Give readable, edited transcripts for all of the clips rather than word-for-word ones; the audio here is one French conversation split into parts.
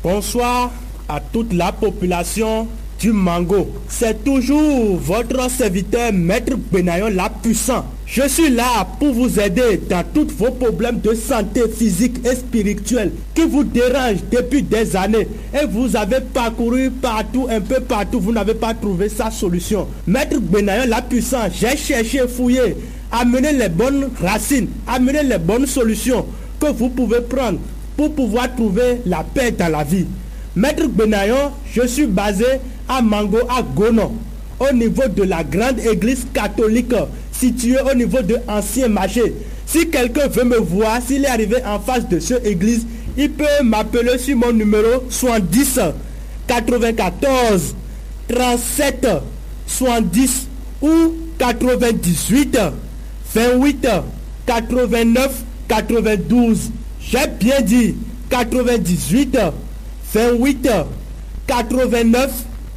Bonsoir à toute la population du Mango. C'est toujours votre serviteur Maître Benayon la puissant. Je suis là pour vous aider dans tous vos problèmes de santé physique et spirituelle qui vous dérangent depuis des années et vous avez parcouru partout, un peu partout, vous n'avez pas trouvé sa solution. Maître Benayon la puissant, j'ai cherché, fouillé, amené les bonnes racines, amené les bonnes solutions que vous pouvez prendre pour pouvoir trouver la paix dans la vie. Maître Benayon, je suis basé à Mango, à Gono, au niveau de la grande église catholique située au niveau de Ancien Marché. Si quelqu'un veut me voir, s'il est arrivé en face de cette église, il peut m'appeler sur mon numéro 70 94 37 70 ou 98 28 89 92. J'ai bien dit 98 28 89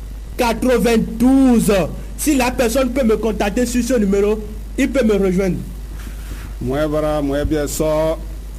92. Si la personne peut me contacter sur ce numéro, il peut me rejoindre. Moi bara moi bien so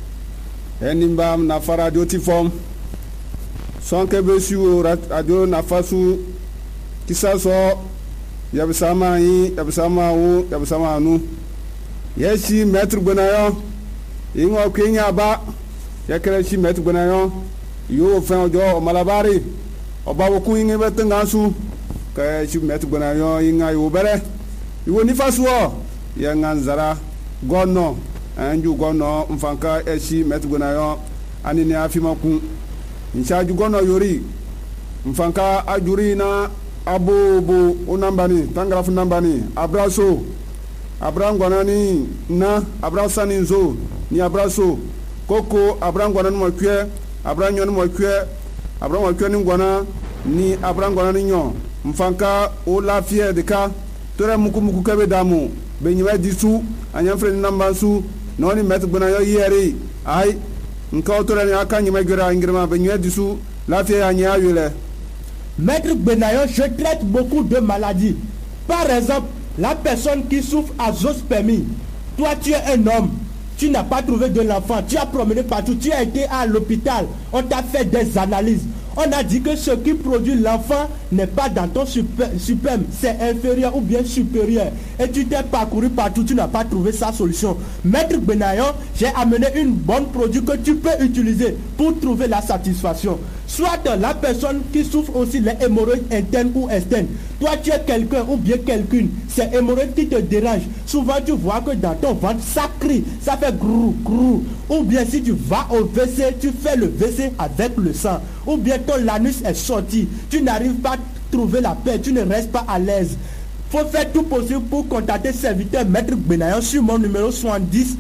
enimbam na fara radio tifom son ke be sur radio na fasu kisa so yabsama yi yabsama wu yabsama nu yeshi Maître Benayon ingo kenya ba yakere shi Maître Benayon yo fen ojo malabari oba wokun yin be tangansu ka shi Maître Benayon inga yo bere yo ni fasu o ya nganzara gono anju gono mfanka eshi Maître Benayon anini afimakun inshaju gono yori mfanka ajuri na abobo unambani tangrafu nambani abraso abrangwanani na abrasani nzo ni abraso koko abrangwanani mokwe abranyoni mokwe abramokwe ni ngwana ni abrangwanani nyo mfanka o lafie de ka tore muku kebe damu benyiwa disu anyamfre nambansu noni Maître Benayon yeri ai nka tore ni aka nyima gera ngirma benyiwa disu lafie anya yule. Maître Benayon, je traite beaucoup de maladies. Par exemple, la personne qui souffre à zoospermie. Toi, tu es un homme, tu n'as pas trouvé de l'enfant, tu as promené partout, tu as été à l'hôpital, on t'a fait des analyses. On a dit que ce qui produit l'enfant n'est pas dans ton sperme, c'est inférieur ou bien supérieur. Et tu t'es parcouru partout, tu n'as pas trouvé sa solution. Maître Benayon, j'ai amené une bonne produit que tu peux utiliser pour trouver la satisfaction. Soit la personne qui souffre aussi les hémorroïdes internes ou externes. Toi, tu es quelqu'un ou bien quelqu'une, c'est hémorroïdes qui te dérange. Souvent, tu vois que dans ton ventre, ça crie, ça fait grou, grou. Ou bien si tu vas au WC, tu fais le WC avec le sang. Ou bien ton anus est sorti, tu n'arrives pas à trouver la paix, tu ne restes pas à l'aise. Il faut faire tout possible pour contacter serviteur Maître Benayon sur mon numéro 70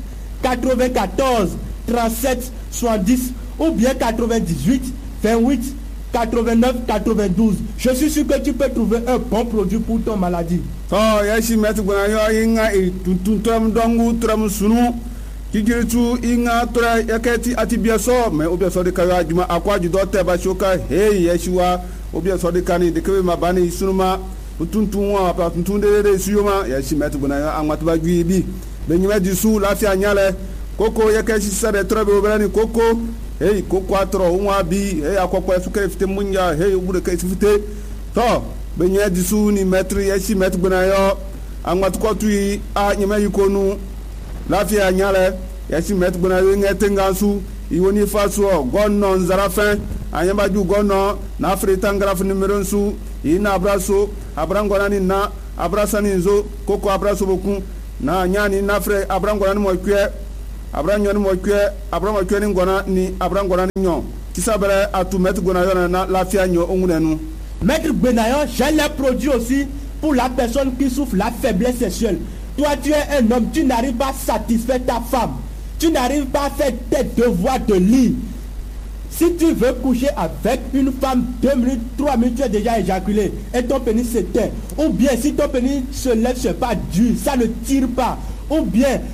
94 37 70 ou bien 98 28 89 92. Je suis sûr que tu peux trouver un bon produit pour ton maladie. So yeshi Maître Benayon inga tuntum dongu tram sunu kikiritu inga tora yakati atibiaso me obiaso de kawa juma akwa ju dote ba shoka hey yeshiwa obiaso de kani de kebe mabani sunuma tuntum wa pa tuntum de suyoma yeshi Maître Benayon amatu ba gwibi benyime disu lafia nyale koko yakeshi sare trobe oberani koko hey koko atro unwa bi hey akokwa sukere fite munya hey obure kai fite to benyime disu ni Maître yeshi Maître Benayon amatu ko tui a nyime yikonu lafia nyale yeshi Maître Benayon ngetengansu iwoni faso gonno nzarafen anyambaju gonno na afrita ngraf numero nsu ina abraso abrangonani na abrasani nzo koko abraso boku na nyani na fre abrangonani mokwe abranyoni mokwe abramokwe ni ngona ni abrangonani nyo kisabere atu Maître Benayon na lafia nyo ongunenu. Maître Benayon, j'ai les produits aussi pour la personne qui souffre la faiblesse sexuelle. Toi, tu es un homme, tu n'arrives pas à satisfaire ta femme. Tu n'arrives pas à faire tes devoirs de lit. Si tu veux coucher avec une femme 2 minutes, 3 minutes, tu es déjà éjaculé et ton pénis s'éteint. Ou bien si ton pénis se lève, c'est pas dur, ça ne tire pas. Ou bien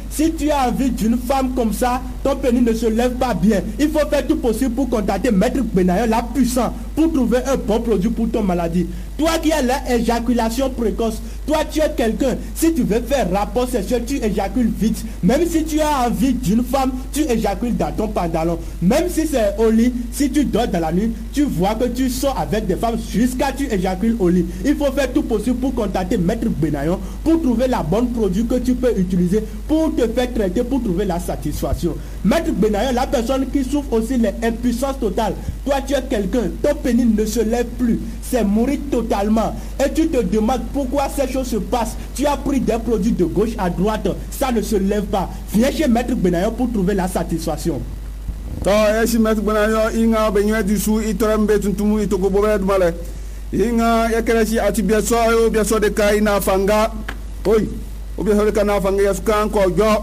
si tu as envie d'une femme comme ça, ton pénis ne se lève pas bien. Il faut faire tout possible pour contacter Maître Benayon, la puissance, pour trouver un bon produit pour ton maladie. Toi qui as l'éjaculation précoce, toi tu es quelqu'un, si tu veux faire rapport sexuel, tu éjacules vite. Même si tu as envie d'une femme, tu éjacules dans ton pantalon. Même si c'est au lit, si tu dors dans la nuit, tu vois que tu sors avec des femmes jusqu'à tu éjacules au lit. Il faut faire tout possible pour contacter Maître Benayon, pour trouver la bonne produit que tu peux utiliser, pour te faire traiter, pour trouver la satisfaction. Maître Benayon, la personne qui souffre aussi de l'impuissance totale. Toi tu es quelqu'un, ton pénis ne se lève plus, c'est mourir totalement. Et tu te demandes pourquoi ces choses se passent. Tu as pris des produits de gauche à droite, ça ne se lève pas. Viens chez Maître Benayon pour trouver la satisfaction. Si Maître Benayon, inga benywe disu itorembe tuntumu itoko bobe dumale. Inga yakereshi ati biaso de kai na fanga. Oi, obiaso de kana fanga yasuka anko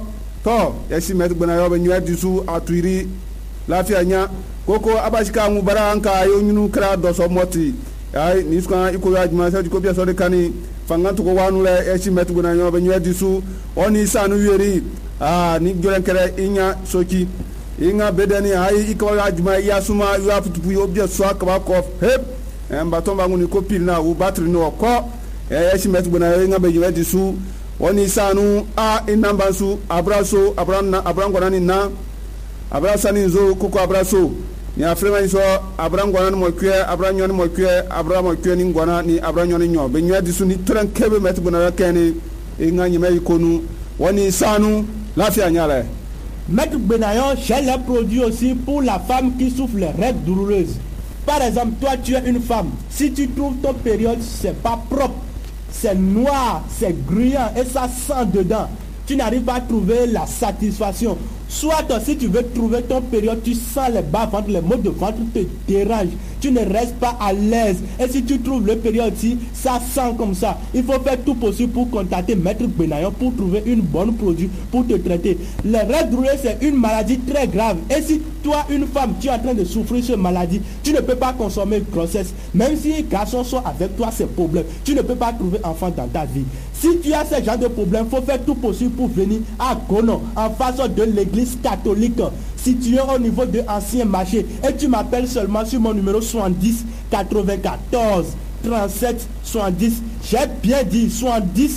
jo. Si Maître Benayon benywe disu atuiri lafianya. Koko abashika ngubara anka yo nyunu kra doso moti. Ai niska iko ya juma sa ko biaso de kani fanga to ko wanu le si Maître Benayon benywe disu oni sanu yeri ni jolenkere inya soki. Inga bedeni hai ikawa juma ya suma ya futupu obia so akaba ko hep mbaton bangu ni kopil na u battery no ko si Maître Benayon inga benywe disu oni sanu inamba su abraso abrangwanani na abrasani zo koko abraso ni afrema so abrangwanani mokwe abranyoni mokwe abramokwe ni ngwana ni abranyoni nyo benywe disu ni tren kebe Maître Benayon kene inga nyime ikonu oni sanu lafia nyale. Maître Benayon, j'ai les produits aussi pour la femme qui souffre les règles douloureuses. Par exemple, toi tu es une femme, si tu trouves ton période, c'est pas propre, c'est noir, c'est gluant et ça sent dedans, tu n'arrives pas à trouver la satisfaction. Soit si tu veux trouver ton période, tu sens les bas-ventre, les maux de ventre te dérangent, tu ne restes pas à l'aise. Et si tu trouves le période ici, ça sent comme ça. Il faut faire tout possible pour contacter Maître Benayon pour trouver une bonne produit pour te traiter. Les règles douloureuses, c'est une maladie très grave. Et si toi, une femme, tu es en train de souffrir de cette maladie, tu ne peux pas consommer grossesse. Même si les garçons sont avec toi, c'est problème. Tu ne peux pas trouver enfant dans ta vie. Si tu as ce genre de problème, il faut faire tout possible pour venir à Gono, en face de l'église catholique, située au niveau de Ancien Marché. Et tu m'appelles seulement sur mon numéro 70 94 37 70. J'ai bien dit 70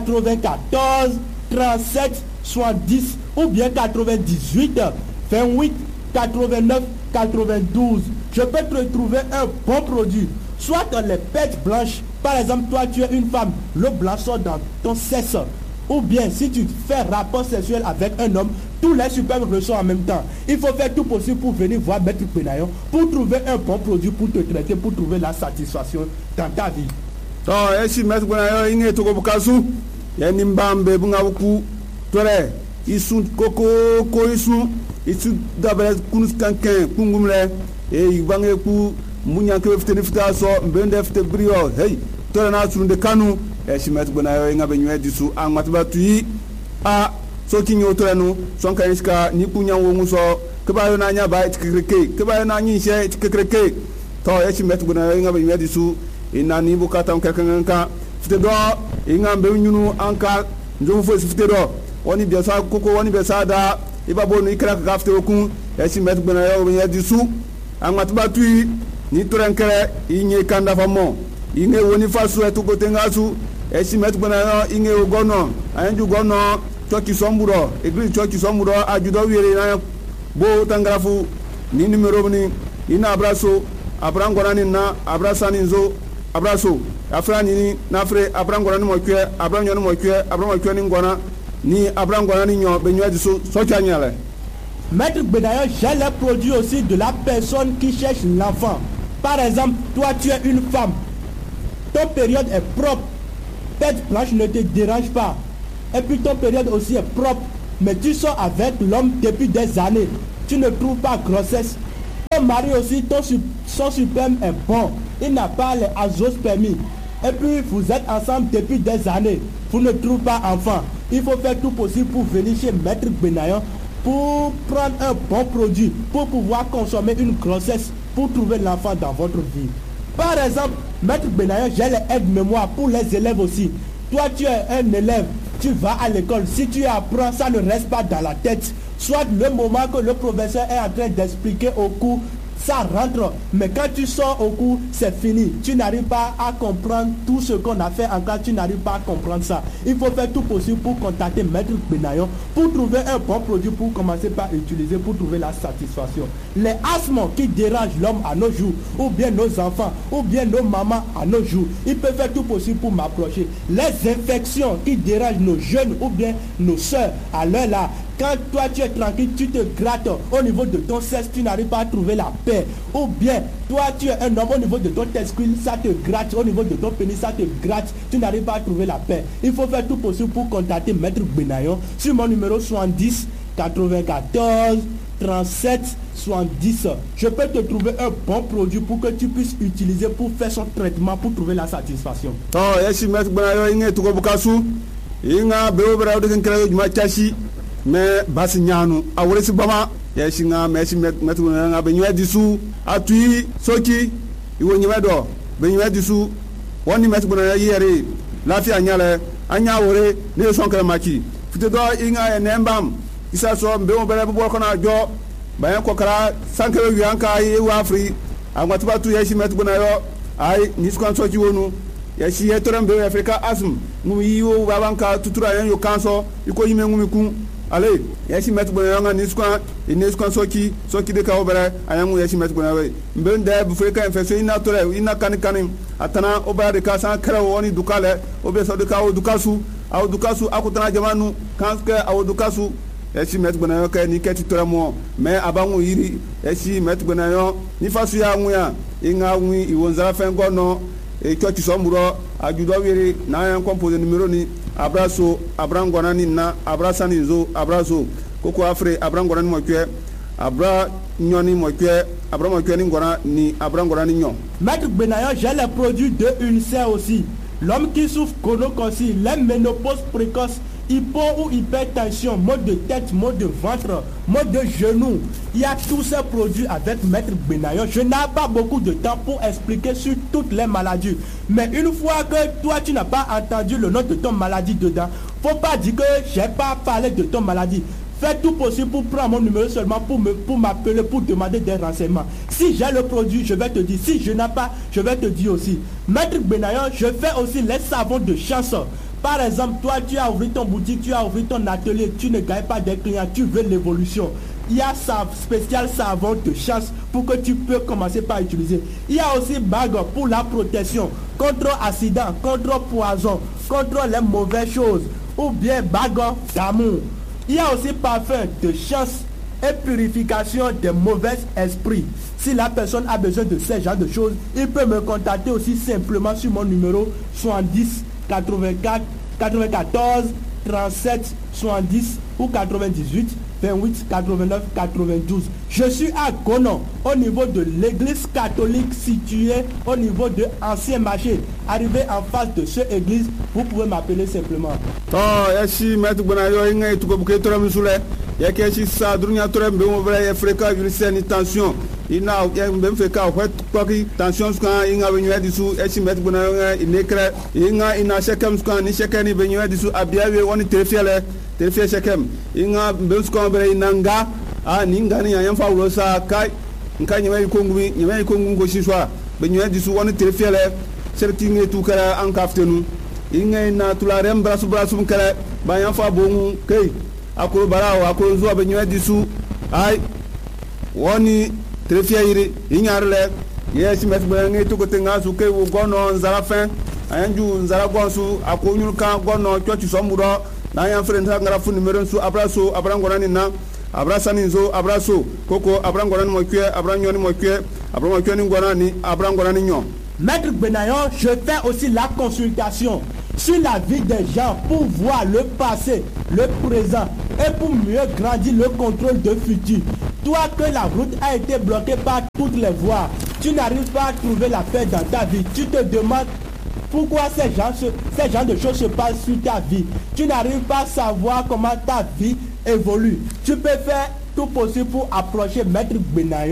94 37 70 ou bien 98 28 89 92. Je peux te trouver un bon produit. Soit dans les pertes blanches. Par exemple, toi tu es une femme, le blanc sort dans ton sexe. Ou bien si tu fais rapport sexuel avec un homme, tous les superbes ressortent en même temps. Il faut faire tout possible pour venir voir Maître Benayon pour trouver un bon produit pour te traiter, pour trouver la satisfaction dans ta vie. Si Maître Benayon inge to ko kasu ya nimbambe bunga buku tore isu koko ko isu dabere kunus kanken kungumle ibange ku munya ke fite nifta so mbende fite brio hey tore na sunde kanu si Maître Benayon inga benywe disu angmatba tuyi so kinyo tore no son kan iska ni kunya wongu so kebayo na nya ba itikreke kebayo na nyi she itikreke to si Maître Benayon inga benywe disu inani bukata onkekenka fite do inga mbe nyunu anka njofu fo fite do woni biasa koko woni biasa da ibabo no ikra ka fite okun si Maître Benayon benywe disu angmatba tuyi ni torenkere inye kanda famo inge woni fasu etu gotengasu si Maître Benayon inge ogono anju gono choki somburo igri choki somburo ajudo wire na bo tangrafu ni numero ni ina abraso abrangona ni na abrasani nzo abraso afrani ni na fre abrangona ni mokwe abranyo ni mokwe abranyo ni ngona ni abrangona ni nyo benyo diso so chanyale. Maître Benayon, j'ai les produits aussi de la personne qui cherche l'enfant. Par exemple, toi tu es une femme, ton période est propre, perte blanche ne te dérange pas, et puis ton période aussi est propre, mais tu sors avec l'homme depuis des années, tu ne trouves pas grossesse. Ton mari aussi, son sperme est bon, il n'a pas les azoospermies, et puis vous êtes ensemble depuis des années, vous ne trouvez pas enfant. Il faut faire tout possible pour venir chez Maître Benayon pour prendre un bon produit, pour pouvoir consommer une grossesse, pour trouver l'enfant dans votre vie. Par exemple, Maître Benayon, j'ai les aides-mémoire pour les élèves aussi. Toi, tu es un élève, tu vas à l'école. Si tu apprends, ça ne reste pas dans la tête. Soit le moment que le professeur est en train d'expliquer au cours, ça rentre, mais quand tu sors au cours, c'est fini. Tu n'arrives pas à comprendre tout ce qu'on a fait en classe, tu n'arrives pas à comprendre ça. Il faut faire tout possible pour contacter Maître Benayon, pour trouver un bon produit, pour commencer par utiliser, pour trouver la satisfaction. Les asthmes qui dérangent l'homme à nos jours, ou bien nos enfants, ou bien nos mamans à nos jours, ils peuvent faire tout possible pour m'approcher. Les infections qui dérangent nos jeunes, ou bien nos soeurs, à l'heure là, quand toi tu es tranquille, tu te grattes au niveau de ton sexe, tu n'arrives pas à trouver la paix. Ou bien, toi tu es un homme, au niveau de ton testicule, ça te gratte. Au niveau de ton pénis, ça te gratte. Tu n'arrives pas à trouver la paix. Il faut faire tout possible pour contacter Maître Benayon sur mon numéro 70 94 37 70. Je peux te trouver un bon produit pour que tu puisses utiliser pour faire son traitement, pour trouver la satisfaction. Oh, yes, Maître Benayon, il est Bukasu. Il y a Béobra de Machashi. Mais basi nyanu awresi bama ya shinga mesi metu nga benywa disu atui soki iwo nyima do benywa disu woni metu bona yere lafia nyale anya wore ne sonkere maki fite do inga enembam isa so mbe mo bele bo kona jo bayan kokara sankere wianka yi wa afri amatu tu ya shi metu bona yo ai niskwan soki wonu ya shi yetorem be afrika asm mu yiwo babanka tutura yan yo kanso iko yime ngumi kun ale yesi met bona nga niskwan soki de ka obere ayangu yesi met bona we mbende bu freka infection ina tore ina kanikani atana obere de ka san kra woni dukale obe so de ka o dukasu akutana jamanu kanske aw dukasu yesi met bona ka ni keti tore mo me abangu yiri yesi met bona yo ni fasu ya nguya inga wi iwonzara fengo no e chochi somburo ajudo wiri na yan compose numero ni abraso abrangona ni na abrasa ni zo abraso koko afre abrangona ni mokwe abra nyoni mokwe abra mokwe ni ngona ni abrangona ni nyon. Maître Benayon, j'ai les produits de UNICEF aussi. L'homme qui souffre chronoconcie, la ménopause précoce, hypo ou hypertension, maux de tête, maux de ventre, maux de genoux. Il y a tous ces produits avec Maître Benayon. Je n'ai pas beaucoup de temps pour expliquer sur toutes les maladies. Mais une fois que toi, tu n'as pas entendu le nom de ton maladie dedans, faut pas dire que je n'ai pas parlé de ton maladie. Fais tout possible pour prendre mon numéro seulement pour m'appeler, pour demander des renseignements. Si j'ai le produit, je vais te dire. Si je n'ai pas, je vais te dire aussi. Maître Benayon, je fais aussi les savons de chanson. Par exemple, toi, tu as ouvert ton boutique, tu as ouvert ton atelier, tu ne gagnes pas des clients, tu veux l'évolution. Il y a ça spécial savon de chasse pour que tu peux commencer par utiliser. Il y a aussi bague pour la protection, contre accident, contre poison, contre les mauvaises choses, ou bien bague d'amour. Il y a aussi parfum de chasse et purification des mauvais esprits. Si la personne a besoin de ce genre de choses, il peut me contacter aussi simplement sur mon numéro 70 94 37 70 ou 98 28 89 92. Je suis à Gonon, au niveau de l'église catholique située au niveau de Ancien Marché. Arrivé en face de cette église, vous pouvez m'appeler simplement. Oh, yasi Maître Benayon inga tuko buke tora musule. Yake si sa dunya tora mbe mo vrai fréquent une tension. Ina mbem feka hwet kwaki tension ska inga benyo disu yasi Maître Benayon inekre inga ina shekam ska ni shekani benyo disu abiawe woni tefiele shekem inga mbem ska bere inanga a ninga ni yan fa ulosa kai nka nyame kongu ko shiswa benyo disu woni tefiele sertinge tukara an kaftenu inga na tularem brasu kala bayan fa bongu kai akoro barawo akoro zuwa benyo disu ai woni trefia yiri inyarle yes Maître Benayon to ko tenga su kai wo gono nzara fin ayanju nzara gonsu akonyul kan gono chochi somuro na yan frente ngara fu numero su abraso abrangona ni na abrasa ni zo abraso koko abrangona ni mokwe abranyoni mokwe abramokwe ni ngona ni abrangona ni nyon. Maître Benayon, je fais aussi la consultation sur la vie des gens pour voir le passé, le présent et pour mieux grandir le contrôle de futur. Toi que la route a été bloquée par toutes les voies, tu n'arrives pas à trouver la paix dans ta vie, tu te demandes pourquoi ces gens de choses se passent sur ta vie. Tu n'arrives pas à savoir comment ta vie évolue. Tu peux faire tout possible pour approcher Maître Benayon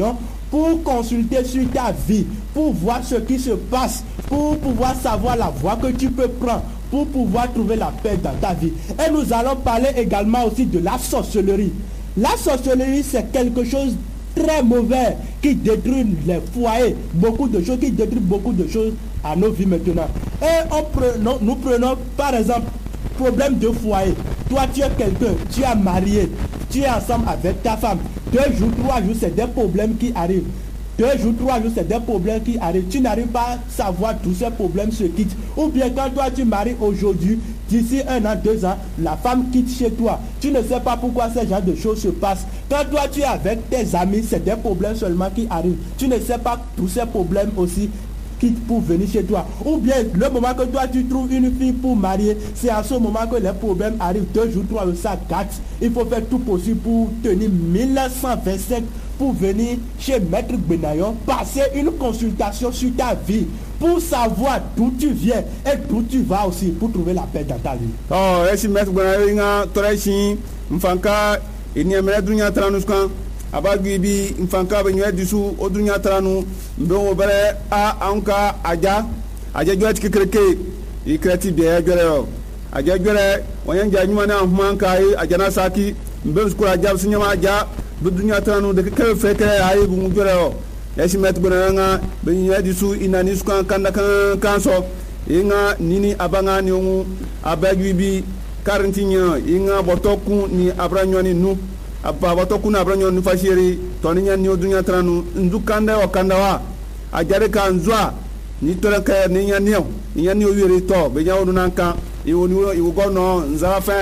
pour consulter sur ta vie, pour voir ce qui se passe, pour pouvoir savoir la voie que tu peux prendre, pour pouvoir trouver la paix dans ta vie. Et nous allons parler également aussi de la sorcellerie. La sorcellerie, c'est quelque chose très mauvais qui détruit les foyers, beaucoup de choses, qui détruit beaucoup de choses à nos vies maintenant. Et nous prenons par exemple problème de foyer. Toi, tu es quelqu'un, tu es marié, tu es ensemble avec ta femme. 2 jours, 3 jours, c'est des problèmes qui arrivent. 2 jours, 3 jours, c'est des problèmes qui arrivent. Tu n'arrives pas à savoir tous ces problèmes se quittent. Ou bien quand toi tu maries aujourd'hui, d'ici 1 an, 2 ans, la femme quitte chez toi. Tu ne sais pas pourquoi ce genre de choses se passent. Quand toi tu es avec tes amis, c'est des problèmes seulement qui arrivent. Tu ne sais pas tous ces problèmes aussi quitte pour venir chez toi. Ou bien le moment que toi tu trouves une fille pour marier, c'est à ce moment que les problèmes arrivent. 2 jours, 3 jours, ça gâte. Il faut faire tout possible pour tenir 1925 pour venir chez Maître Benayon, passer une consultation sur ta vie pour savoir d'où tu viens et d'où tu vas aussi pour trouver la paix dans ta vie. Oh, esi Maître Benayon nga torashi mfanka eniamela dunya tranuskan abagi bi mfanka benye disu odunya tranu mbon obere a anka aja jwet kikreke ikreti biya jwere aja jwere wanyanja nyuma na mmanka aja saki mbem skura jab sinyama aja dunya tranu de ke feke ayi bu jwere esi Maître Benayon nga benye disu inani sukan kanda kanso inga nini abanga ni ongu abagi bi karantinya inga botoku ni abranyoni nu apa botoku na abranyo nu fashiri toninya ni odunya tranu nzukanda wa kandawa ajare ka nzwa ni toranka ni nya ni oyere to be nya oduna nkan iwogono nzarafe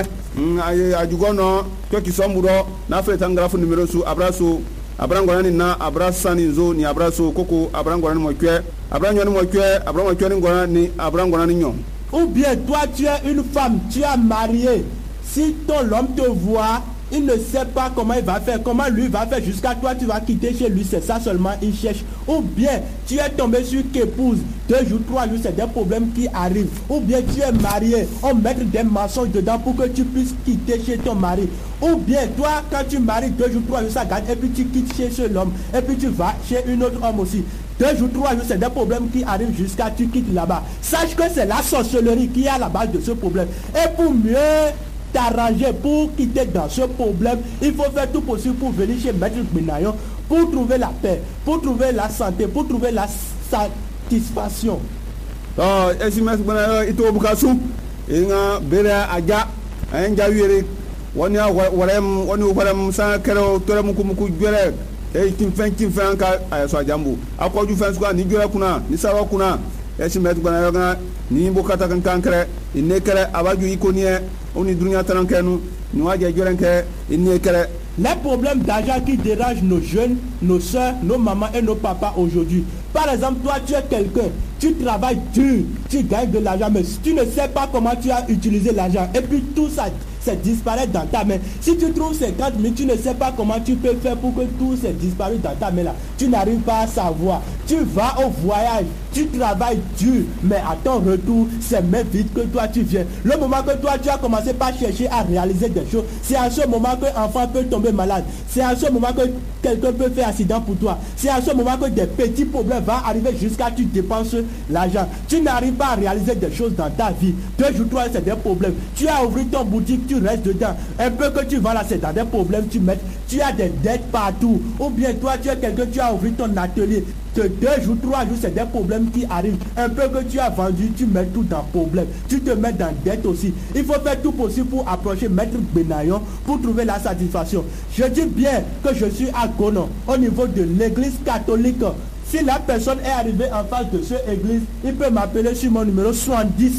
ajugono to kisomuro na fe tangrafu numero su abraso abrangorani na abrasani nzo ni abraso koko abrangorani mokwe abranyoni mokwe abramokwe ni ngora ni abrangorani nyon. Ou bien toi tu es une femme, tu es mariée. Si ton homme te voit, il ne sait pas comment il va faire, comment lui va faire jusqu'à toi tu vas quitter chez lui, c'est ça seulement il cherche. Ou bien tu es tombé sur qu'épouse, 2 jours, 3 jours, c'est des problèmes qui arrivent. Ou bien tu es marié, on met des mensonges dedans pour que tu puisses quitter chez ton mari. Ou bien toi quand tu maries 2 jours, 3 jours, ça gagne et puis tu quittes chez l'homme et puis tu vas chez un autre homme aussi. 2 jours, 3 jours, c'est des problèmes qui arrivent jusqu'à tu quittes là-bas. Sache que c'est la sorcellerie qui est à la base de ce problème. Et pour mieux t'arranger, pour quitter dans ce problème, il faut faire tout possible pour venir chez Maître Benayon pour trouver la paix, pour trouver la santé, pour trouver la satisfaction. Oh, esi Maître Benayon ito bukasu inga bera aja anja wiri woni warem sa kero tore muku jere kimfen ka aso jambu akoju fens ko ni jere kuna ni sawa kuna esi Maître Benayon ni bokata kan kere inekere abaju ikonie oni dunya tarankenu ni waje jorenke inekere. Les problèmes d'argent qui dérangent nos jeunes, nos soeurs, nos mamans et nos papas aujourd'hui. Par exemple, toi tu es quelqu'un, tu travailles dur, tu gagnes de l'argent, mais tu ne sais pas comment tu as utilisé l'argent et puis tout ça disparaît dans ta main. Si tu trouves 50 000, tu ne sais pas comment tu peux faire pour que tout ça disparaisse dans ta main là. Tu n'arrives pas à savoir. Tu vas au voyage, tu travailles dur, mais à ton retour, c'est même vite que toi tu viens. Le moment que toi tu as commencé par chercher à réaliser des choses, c'est à ce moment que l'enfant peut tomber malade. C'est à ce moment que quelqu'un peut faire accident pour toi. C'est à ce moment que des petits problèmes vont arriver jusqu'à tu dépenses l'argent. Tu n'arrives pas à réaliser des choses dans ta vie. 2 jours, 3 c'est des problèmes. Tu as ouvert ton boutique, tu restes dedans. Un peu que tu vends là, c'est dans des problèmes, tu as des dettes partout. Ou bien toi, tu es quelqu'un, tu as ouvert ton atelier. 2 jours, 3 jours, c'est des problèmes qui arrivent. Un peu que tu as vendu, tu mets tout dans problème. Tu te mets dans dette aussi. Il faut faire tout possible pour approcher Maître Benayon pour trouver la satisfaction. Je dis bien que je suis à Gonon, au niveau de l'église catholique. Si la personne est arrivée en face de cette église, il peut m'appeler sur mon numéro 70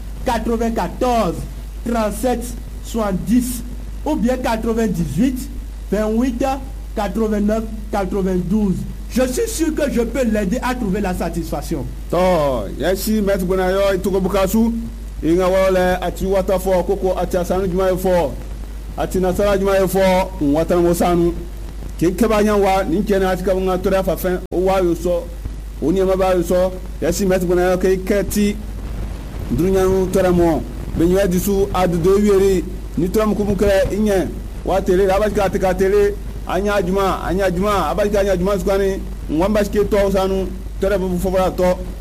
94 37 70 ou bien 98 28 89 92. Je suis sûr que je peux l'aider à trouver la satisfaction. To, yesi Maître Benayon ituko bukasu inga wale ati watafo koko ati asanu jumaye fo ati nasara jumaye fo watan mosanu ke kebanya wa ninkena ati kabunga tora fafen o wa yoso oni ma ba yoso yesi Maître Benayon ke keti dunyanu tora mo benyo disu adu do wiri ni tora mukumunkere inye wa tele abaka tika tele anya juma abali ka anya juma sukani ngwamba ske to sanu tere bu fofara to